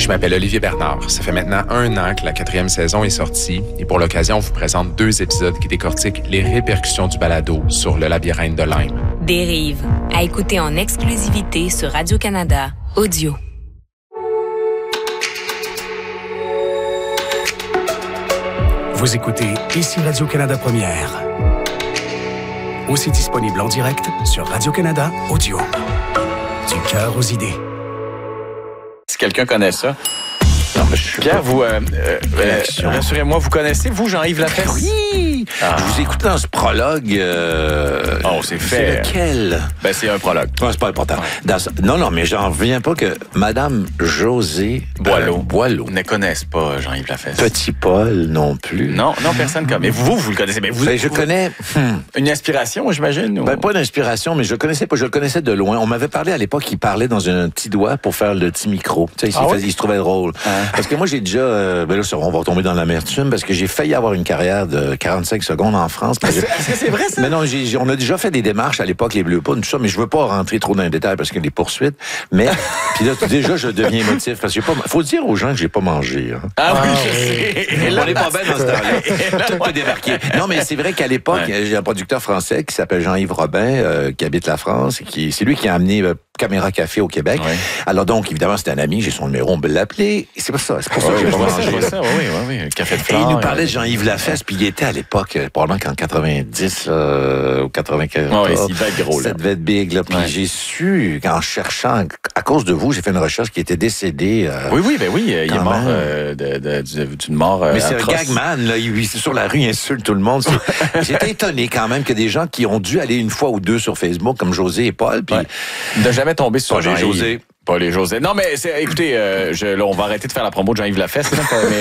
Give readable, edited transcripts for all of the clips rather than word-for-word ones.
Je m'appelle Olivier Bernard. Ça fait maintenant 1 an que la 4e saison est sortie et pour l'occasion, on vous présente 2 épisodes qui décortiquent les répercussions du balado sur le labyrinthe de Lyme. Dérive, à écouter en exclusivité sur Radio-Canada Audio. Vous écoutez Ici Radio-Canada Première. Aussi disponible en direct sur Radio-Canada Audio. Du cœur aux idées. Si quelqu'un connaît ça. Non, mais Pierre, vous, rassurez-moi, vous connaissez, vous, Jean-Yves Lafesse? Oui! Je vous écoute dans ce prologue. Oh, c'est fait. C'est lequel? Ben, c'est un prologue. Non, c'est pas important. Non, mais j'en reviens pas que Madame Josée Boileau ne connaissent pas Jean-Yves Lafesse. Petit Paul non plus. Non, personne comme. Mais vous le connaissez. Mais je connais. Une inspiration, j'imagine? Ou... Ben, pas d'inspiration, mais je le connaissais pas. Je le connaissais de loin. On m'avait parlé à l'époque, il parlait dans un petit doigt pour faire le petit micro. Tu sais, il se trouvait drôle. Parce que moi, j'ai déjà... ben là, on va tomber dans l'amertume parce que j'ai failli avoir une carrière de 45 secondes en France. Est-ce que c'est vrai, ça? Mais non, on a déjà fait des démarches à l'époque, les Bleus Poudres, tout ça, mais je veux pas rentrer trop dans les détails parce qu'il y a des poursuites. Mais, puis là, déjà, je deviens émotif parce que faut dire aux gens que j'ai pas mangé. Hein. Oui, je sais. On n'est pas bien dans ce temps-là. Tout peut débarquer. Non, mais c'est vrai qu'à l'époque, j'ai un producteur français qui s'appelle Jean-Yves Robin, qui habite la France, et c'est lui qui a amené Caméra Café au Québec. Oui. Alors donc, évidemment, c'est un ami, j'ai son numéro, on peut l'appeler. C'est pour ça que j'ai pas mangé. Oui, café de fleurs. Et il nous parlait de Jean-Yves Lafesse, puis il était à l'époque, probablement qu'en 90 ou 95. Il devait être gros, là. Ça devait être big, là. Puis j'ai su, en cherchant, à cause de vous, j'ai fait une recherche qui était décédé. Oui, il est mort d'une mort mais c'est atroce. Un gagman, là. Il est sur la rue, il insulte tout le monde. J'étais étonné quand même que des gens qui ont dû aller une fois ou deux sur Facebook, comme José et Paul, puis... De jamais tomber sur Jean-Yves. José. Pas les José. Non, mais écoutez, là, on va arrêter de faire la promo de Jean-Yves Lafesse.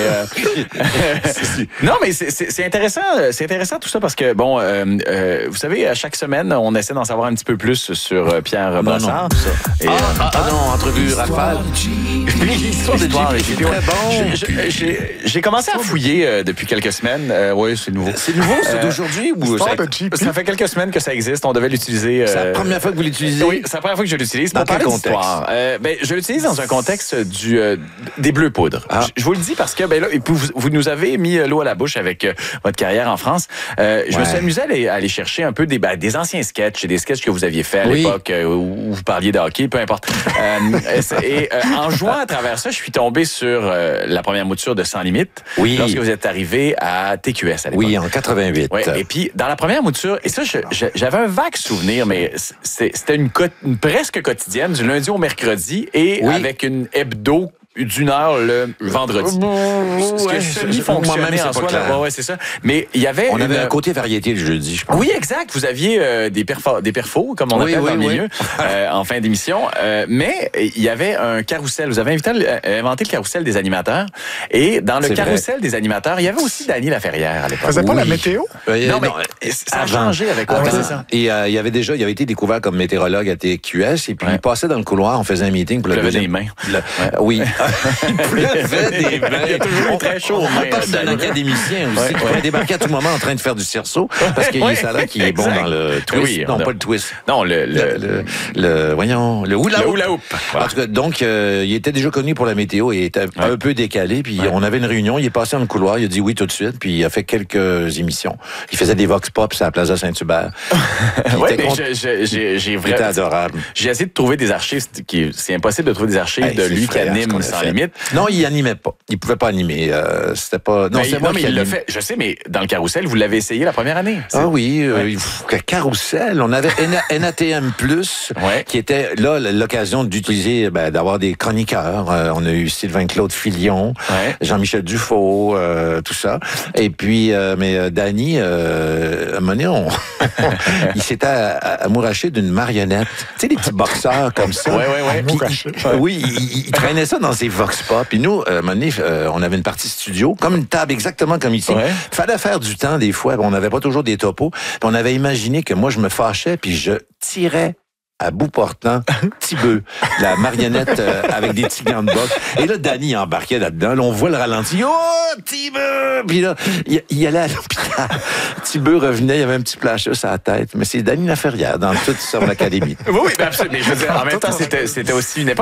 Non, mais c'est intéressant. C'est intéressant tout ça parce que, bon, vous savez, à chaque semaine, on essaie d'en savoir un petit peu plus sur Pierre Brassard. Non, entrevue rafale. L'histoire de JP. Très bon. J'ai commencé à fouiller depuis quelques semaines. Oui, c'est nouveau. C'est nouveau, c'est d'aujourd'hui ou ça fait quelques semaines que ça existe. On devait l'utiliser. C'est la première fois que vous l'utilisez? Oui, c'est la première fois que je l'utilise. Dans quel contexte? Je l'utilise dans un contexte des Bleus Poudres. Je vous le dis parce que là, vous nous avez mis l'eau à la bouche avec votre carrière en France. Je me suis amusé à aller chercher un peu des anciens sketchs, des sketchs que vous aviez fait à l'époque où vous parliez de hockey, peu importe. En jouant à travers ça, je suis tombé sur la première mouture de Sans Limite lorsque vous êtes arrivé à TQS à l'époque. Oui, en 88. Ouais, et puis, dans la première mouture, et ça, j'avais un vague souvenir, mais c'était une presque quotidienne, du lundi au mercredi, et avec une hebdo d'1 heure le vendredi. Ce que semi-fonctionnait en soi. Ouais, c'est ça. Mais il y avait... On avait un côté variété le jeudi, je pense. Oui, exact. Vous aviez des perfos, comme on appelle dans le milieu, en fin d'émission. Mais il y avait un carrousel. Vous avez inventé le carrousel des animateurs. Et dans le carrousel des animateurs, il y avait aussi Dany Laferrière à l'époque. Faisait pas la météo? Non, mais ça a changé avec le c'est ça. Et il avait été découvert comme météorologue à TQS. Et puis il passait dans le couloir, on faisait un meeting pour le deuxième. Des mains. Oui. Il pleuvait des mains. Il y a toujours eu très chaud. On parle d'un académicien aussi qui pourrait débarquer à tout moment en train de faire du cerceau parce qu'il y a ça là qui est bon dans le twist. Non, pas le twist. Non, voyons, le hula hoop. Voilà. En tout cas, donc, il était déjà connu pour la météo et était un peu décalé. Puis on avait une réunion, il est passé dans le couloir, il a dit oui tout de suite, puis il a fait quelques émissions. Il faisait des vox pop à la Plaza Saint-Hubert. C'était adorable. J'ai essayé de trouver des archives, c'est impossible de trouver des archives de lui qui anime Sans Limite. Non, il animait pas. Il pouvait pas animer. C'était pas. Non, c'est moi qui il l'a fait. Je sais, mais dans le carrousel, vous l'avez essayé la première année. Carrousel. On avait NATM+, qui était là l'occasion d'utiliser, d'avoir des chroniqueurs. On a eu Sylvain-Claude Filion, Jean-Michel Dufault, tout ça. Et puis, mais Dany, à un moment donné, il s'était amouraché d'une marionnette. Tu sais, des petits boxeurs comme ça. Oui, il traînait ça dans ses vox pop. Puis nous, à un moment donné, on avait une partie studio, comme une table exactement comme ici. Fallait faire du temps des fois. On n'avait pas toujours des topos. Puis on avait imaginé que moi, je me fâchais puis je tirais à bout portant, petit bœuf, la marionnette avec des petits gants de boxe. Et là, Dany embarquait là-dedans. Là, on voit le ralenti. Oh, petit bœuf! Puis là, il allait à l'hôpital. Petit bœuf revenait, il y avait un petit plâcheux sur la tête. Mais c'est Dany Laferrière dans toute son académie. Oui, absolument. Mais je veux dire, en même temps, c'était aussi une époque.